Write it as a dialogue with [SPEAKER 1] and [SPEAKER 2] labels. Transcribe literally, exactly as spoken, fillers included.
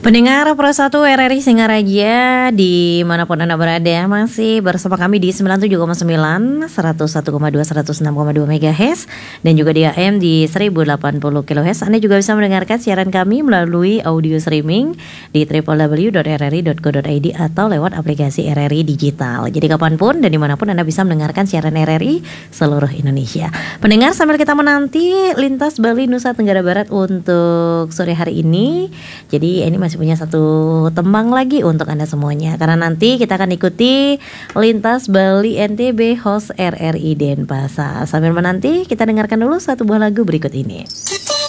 [SPEAKER 1] Pendengar Pro satu R R I Singaraja dimanapun Anda berada, masih bersama kami di sembilan puluh tujuh koma sembilan, seratus satu koma dua, seratus enam koma dua MHz dan juga di A M di seribu delapan puluh kilohertz. Anda juga bisa mendengarkan siaran kami melalui audio streaming di w w w dot r r i dot co dot i d atau lewat aplikasi R R I Digital. Jadi kapanpun dan dimanapun Anda bisa mendengarkan siaran R R I seluruh Indonesia. Pendengar, sambil kita menanti lintas Bali Nusa Tenggara Barat untuk sore hari ini, jadi ini masih punya satu tembang lagi untuk Anda semuanya, karena nanti kita akan ikuti lintas Bali N T B host R R I Denpasar. Sambil menanti, kita dengarkan dulu satu buah lagu berikut ini.